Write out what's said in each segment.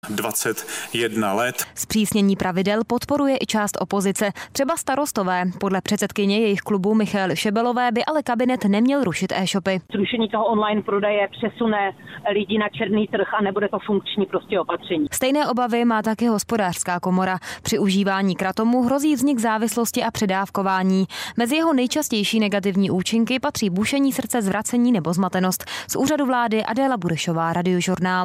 21 let. Zpřísnění pravidel podporuje i část opozice, třeba Starostové. Podle předsedkyně jejich klubu Michaely Šebelové by ale kabinet neměl rušit e-shopy. Zrušení toho online prodeje přesune lidi na černý trh a nebude to funkční opatření. Stejné obavy má taky Hospodářská komora. Při užívání kratomu hrozí vznik závislosti a předávkování. Mezi jeho nejčastější negativní účinky patří bušení srdce, zvracení nebo zmatenost. Z úřadu vlády Adéla Burešová, Radiožurnál.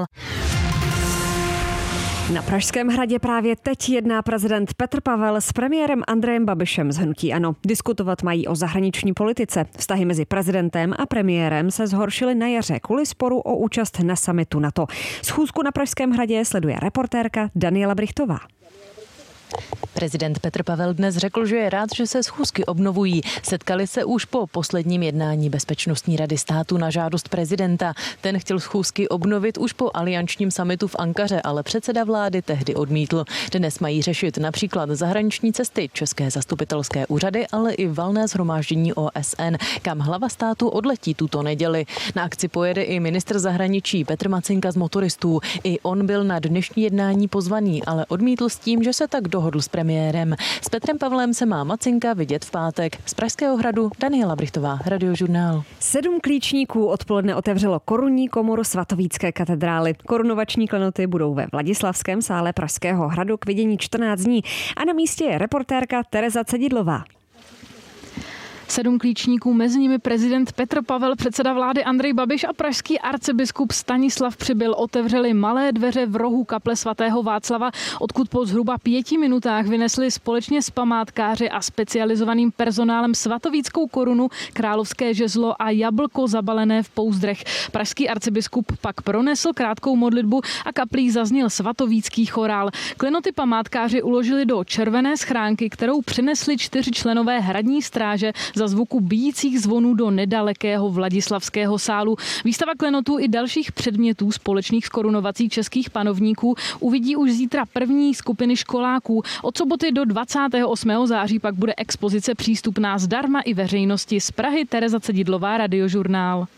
Na Pražském hradě právě teď jedná prezident Petr Pavel s premiérem Andrejem Babišem z hnutí ANO. Diskutovat mají o zahraniční politice. Vztahy mezi prezidentem a premiérem se zhoršily na jaře kvůli sporu o účast na summitu NATO. Schůzku na Pražském hradě sleduje reportérka Daniela Brichtová. Prezident Petr Pavel dnes řekl, že je rád, že se schůzky obnovují. Setkali se už po posledním jednání Bezpečnostní rady státu na žádost prezidenta. Ten chtěl schůzky obnovit už po aliančním summitu v Ankaře, ale předseda vlády tehdy odmítl. Dnes mají řešit například zahraniční cesty, české zastupitelské úřady, ale i valné shromáždění OSN, kam hlava státu odletí tuto neděli. Na akci pojede i ministr zahraničí Petr Macinka z Motoristů. I on byl na dnešní jednání pozvaný, ale odmítl s tím, že se tak dohodl s premiérem. S Petrem Pavlem se má Macinka vidět v pátek. Z Pražského hradu Daniela Brichtová, Radiožurnál. 7 klíčníků odpoledne otevřelo korunní komoru Svatovícké katedrály. Korunovační klenoty budou ve Vladislavském sále Pražského hradu k vidění 14 dní. A na místě je reportérka Tereza Cedidlová. 7 klíčníků, mezi nimi prezident Petr Pavel, předseda vlády Andrej Babiš a pražský arcibiskup Stanislav Přibyl otevřeli malé dveře v rohu kaple svatého Václava, odkud po zhruba 5 minutách vynesli společně s památkáři a specializovaným personálem svatovíckou korunu, královské žezlo a jablko zabalené v pouzdrech. Pražský arcibiskup pak pronesl krátkou modlitbu a kaplí zazněl svatovícký chorál. Klenoty památkáři uložili do červené schránky, kterou přinesli 4 členové hradní stráže za zvuku bijících zvonů do nedalekého Vladislavského sálu. Výstava klenotů i dalších předmětů společných s korunovací českých panovníků uvidí už zítra první skupiny školáků. Od soboty do 28. září pak bude expozice přístupná zdarma i veřejnosti. Z Prahy Tereza Cedidlová, Radiožurnál.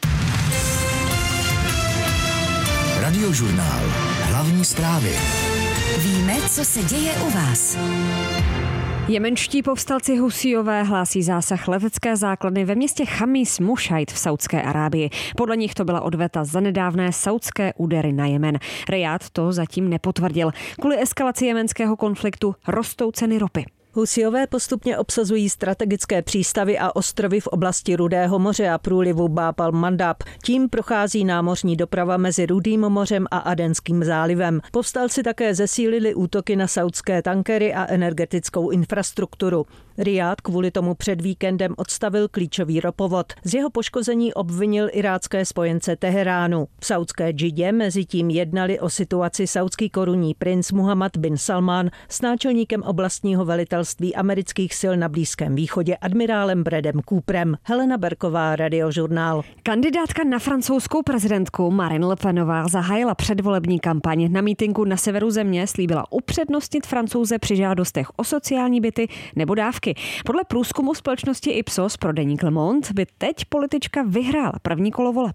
Radiožurnál. Hlavní zprávy. Víme, co se děje u vás. Jemenští povstalci Husíové hlásí zásah letecké základny ve městě Chamis Mušajt v Saudské Arábii. Podle nich to byla odveta za nedávné saudské údery na Jemen. Rijád to zatím nepotvrdil. Kvůli eskalaci jemenského konfliktu rostou ceny ropy. Husíové postupně obsazují strategické přístavy a ostrovy v oblasti Rudého moře a průlivu Bab al-Mandab. Tím prochází námořní doprava mezi Rudým mořem a Adenským zálivem. Povstalci také zesílili útoky na saudské tankery a energetickou infrastrukturu. Rijád kvůli tomu před víkendem odstavil klíčový ropovod. Z jeho poškození obvinil irácké spojence Teheránu. V saudské Džidě mezitím jednali o situaci saudský korunní princ Muhammad bin Salman s náčelníkem oblastního velitelství amerických sil na Blízkém východě admirálem Bradem Cooperem. Helena Berková, Radiožurnál. Kandidátka na francouzskou prezidentku Marine Le Penová zahájila předvolební kampaň. Na mítinku na severu země slíbila upřednostnit Francouze při žádostech o sociální byty nebo dávky. Podle průzkumu společnosti Ipsos pro deník Le Monde by teď politička vyhrála první kolo voleb.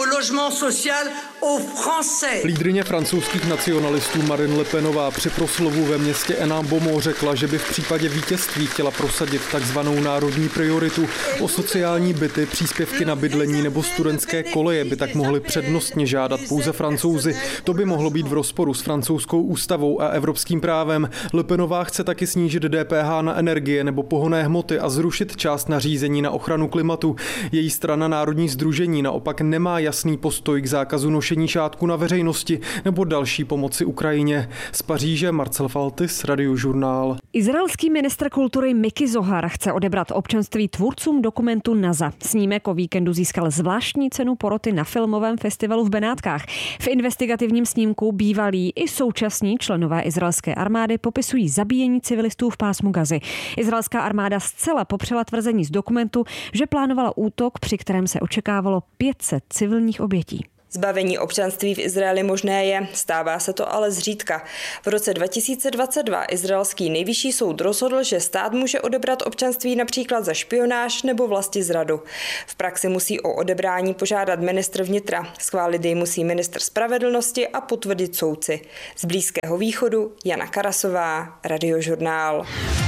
Lídryně francouzských nacionalistů Marine Le Penová při proslovu ve městě Hénin-Beaumont řekla, že by v případě vítězství chtěla prosadit takzvanou národní prioritu. O sociální byty, příspěvky na bydlení nebo studentské koleje by tak mohli přednostně žádat pouze Francouzi. To by mohlo být v rozporu s francouzskou ústavou a evropským právem. Le Penová chce taky snížit DPH na energie nebo pohonné hmoty a zrušit část nařízení na ochranu klimatu. Její strana Národní sdružení naopak nemá jasný postoj k zákazu nošení šátku na veřejnosti nebo další pomoci Ukrajině. Z Paříže Marcel Faltis, Radiožurnál. Izraelský ministr kultury Miki Zohar chce odebrat občanství tvůrcům dokumentu NASA. Snímek o víkendu získal zvláštní cenu poroty na filmovém festivalu v Benátkách. V investigativním snímku bývalí i současní členové izraelské armády popisují zabíjení civilistů v pásmu Gazy. Izraelská armáda zcela popřela tvrzení z dokumentu, že plánovala útok, při kterém se očekávalo 500 civilních obětí. Zbavení občanství v Izraeli možné je, stává se to ale zřídka. V roce 2022 izraelský nejvyšší soud rozhodl, že stát může odebrat občanství například za špionáž nebo vlastizradu. V praxi musí o odebrání požádat ministr vnitra, schválit jej musí ministr spravedlnosti a potvrdit soudci. Z Blízkého východu Jana Karasová, Radiožurnál.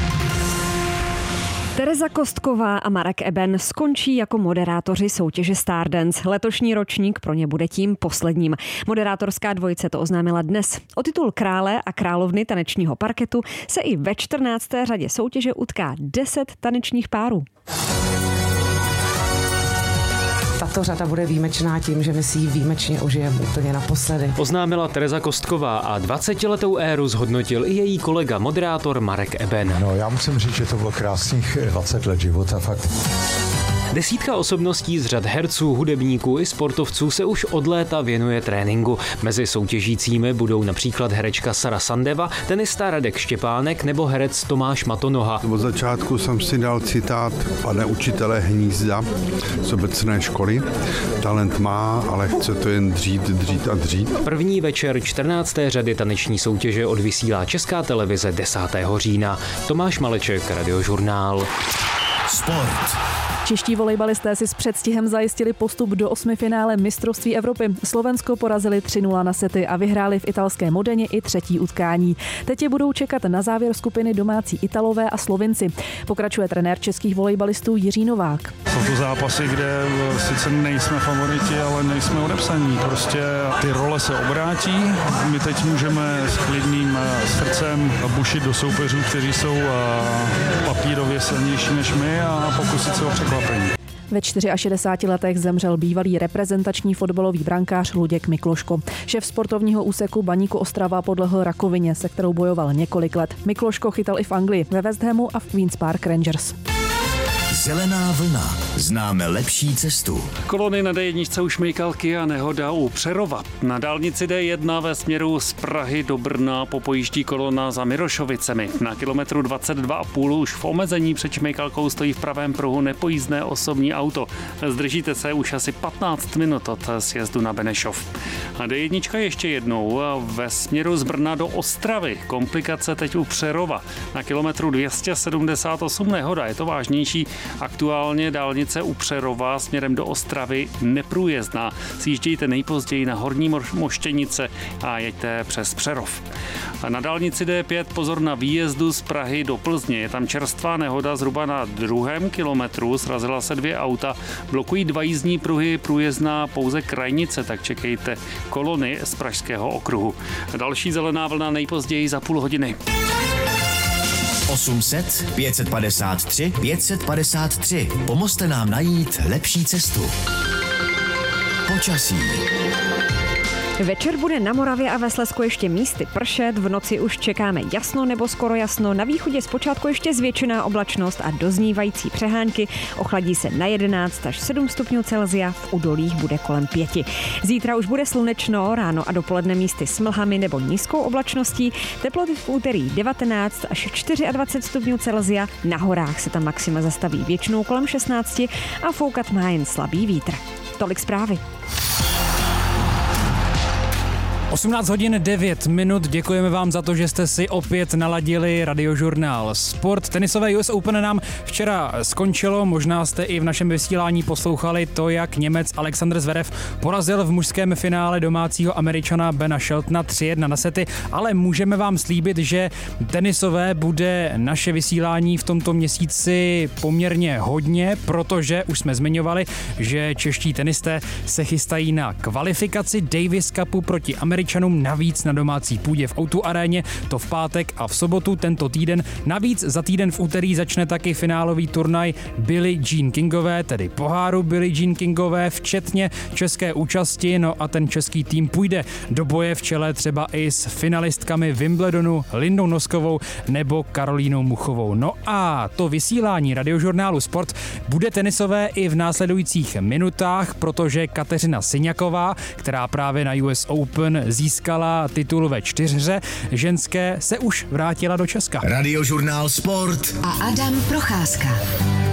Tereza Kostková a Marek Eben skončí jako moderátoři soutěže Stardance. Letošní ročník pro ně bude tím posledním. Moderátorská dvojice to oznámila dnes. O titul krále a královny tanečního parketu se i ve 14. řadě soutěže utká 10 tanečních párů. Tato řada bude výjimečná tím, že my si ji výjimečně užijeme úplně naposledy. Oznámila Tereza Kostková a 20letou éru zhodnotil i její kolega moderátor Marek Eben. No, já musím říct, že to bylo krásných 20 let života, fakt. Desítka osobností z řad herců, hudebníků i sportovců se už od léta věnuje tréninku. Mezi soutěžícími budou například herečka Sara Sandeva, tenista Radek Štěpánek nebo herec Tomáš Matonoha. Od začátku jsem si dal citát pane učitele Hnízda z obecné školy. Talent má, ale chce to jen dřít a dřít. První večer 14. řady taneční soutěže odvysílá Česká televize 10. října. Tomáš Maleček, Radiožurnál. Sport. Čeští volejbalisté si s předstihem zajistili postup do 8. finále mistrovství Evropy. Slovensko porazili 3-0 na sety a vyhráli v italské Modeně i třetí utkání. Teď je budou čekat na závěr skupiny domácí Italové a Slovinci. Pokračuje trenér českých volejbalistů Jiří Novák. Jsou to zápasy, kde sice nejsme favoriti, ale nejsme odepsaní. Prostě ty role se obrátí. My teď můžeme s klidným srdcem bušit do soupeřů, kteří jsou papírově silnější než my a pokusit se o překvapení. Ve 64 letech zemřel bývalý reprezentační fotbalový brankář Luděk Mikloško. Šéf sportovního úseku Baníku Ostrava podlehl rakovině, se kterou bojoval několik let. Mikloško chytal i v Anglii, ve West Hamu a v Queen's Park Rangers. Zelená vlna. Známe lepší cestu. Kolony na D1 už Mejkalky a nehoda u Přerova. Na dálnici D1 ve směru z Prahy do Brna popojíždí kolona za Mirošovicemi. Na kilometru 22,5 už v omezení před Šmejkalkou stojí v pravém pruhu nepojízdné osobní auto. Zdržíte se už asi 15 minut od sjezdu na Benešov. A D1 ještě jednou ve směru z Brna do Ostravy. Komplikace teď u Přerova. Na kilometru 278 nehoda, je to vážnější. Aktuálně dálnice u Přerova směrem do Ostravy neprůjezdná. Sjíždějte nejpozději na Horní Moštěnice a jeďte přes Přerov. A na dálnici D5 pozor na výjezdu z Prahy do Plzně. Je tam čerstvá nehoda zhruba na 2. kilometru. Srazila se 2 auta. Blokují 2 jízdní pruhy, průjezdná pouze krajnice, tak čekejte kolony z Pražského okruhu. Další zelená vlna nejpozději za půl hodiny. 800 553 553. Pomozte nám najít lepší cestu. Počasí. Večer bude na Moravě a ve Slezsku ještě místy pršet, v noci už čekáme jasno nebo skoro jasno, na východě zpočátku ještě zvětšená oblačnost a doznívající přehánky, ochladí se na 11 až 7 stupňů Celsia, v údolích bude kolem 5. Zítra už bude slunečno, ráno a dopoledne místy s mlhami nebo nízkou oblačností, teploty v úterý 19 až 24 stupňů Celsia, na horách se tam maxima zastaví většinou kolem 16 a foukat má jen slabý vítr. Tolik zprávy. 18 hodin 9 minut, děkujeme vám za to, že jste si opět naladili Radiožurnál Sport. Tenisové US Open nám včera skončilo, možná jste i v našem vysílání poslouchali to, jak Němec Alexander Zverev porazil v mužském finále domácího Američana Bena Sheltona 3-1 na sety, ale můžeme vám slíbit, že tenisové bude naše vysílání v tomto měsíci poměrně hodně, protože už jsme zmiňovali, že čeští tenisté se chystají na kvalifikaci Davis Cupu proti Američanům, navíc na domácí půdě v O2 aréně, to v pátek a v sobotu tento týden. Navíc za týden v úterý začne taky finálový turnaj Billie Jean Kingové, tedy poháru Billie Jean Kingové, včetně české účasti, no a ten český tým půjde do boje v čele třeba i s finalistkami Wimbledonu Lindou Noskovou nebo Karolínou Muchovou. No a to vysílání Radiožurnálu Sport bude tenisové i v následujících minutách, protože Kateřina Syňaková, která právě na US Open získala titul ve 4hře ženské, se už vrátila do Česka. Radiožurnál Sport a Adam Procházka.